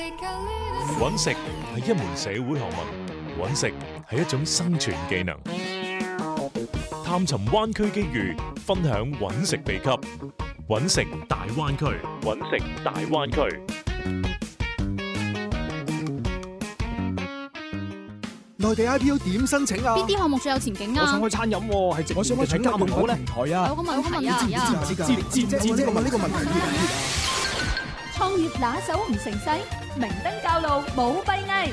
搵食係一門社會學問，搵食係一種生存技能。探尋灣區機遇，分享搵食秘笈。搵食大灣區，搵食大灣區。 內地 IPO 點申請啊？ 邊啲項目最有前景啊？ 我想開餐飲喎，係我想開睇加盟好咧。平台啊， 有個問題啊， 知呢個問題。 創業拿手唔成勢，明燈教路冇閉翳。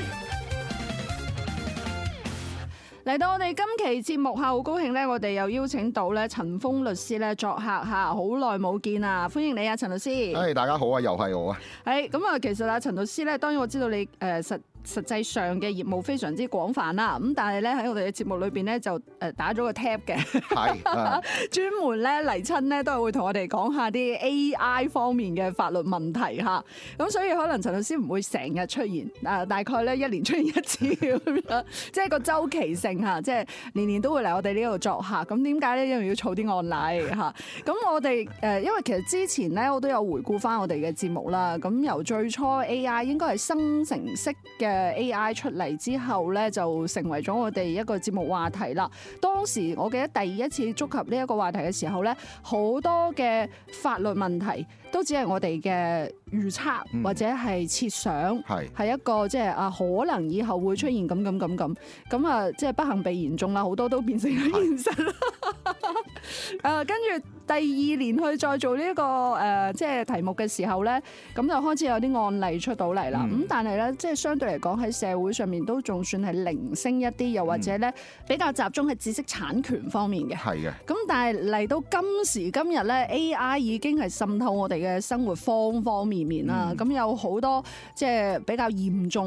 嚟到我哋今期節目下，好高興咧，我哋又邀請到咧陳鋒律師咧作客嚇，好耐冇見啊！歡迎你啊，陳律師。 誒，大家好啊，又係我啊。 係咁啊，其實啊，陳律師咧，當然我知道你實際上嘅業務非常之廣泛啦，咁但係咧喺我哋嘅節目裏邊咧就打咗個 tab 嘅，係專門咧嚟親咧都係會同我哋講下啲 AI 方面嘅法律問題嚇，咁所以可能陳律師唔會成日出現，大概咧1年出現一次咁樣，即係個週期性嚇，即係年年都會嚟我哋呢度作客。咁點解咧？因為要儲啲案例嚇。咁我哋因為其實之前咧我都有回顧翻我哋嘅節目啦，咁由最初 AI 應該係生成式嘅AI 出嚟之後咧，就成為咗我哋一個節目話題啦。當時我記得第一次觸及呢一個話題嘅時候咧，好多嘅法律問題都只係我哋嘅預測或者係設想，係一個即係可能以後會出現咁啊，即係不幸被言中啦，好多都變成咗現實啦。跟住第2年去再做呢一個即係題目嘅時候咧，咁就開始有啲案例出到嚟啦。咁但係咧，即係相對嚟講喺社會上面都仲算係零星一啲，又或者咧比較集中喺知識產權方面嘅。係嘅。咁但係嚟到今時今日咧，AI 已經係滲透我哋嘅生活方方面面啦。咁有好多即係比較嚴重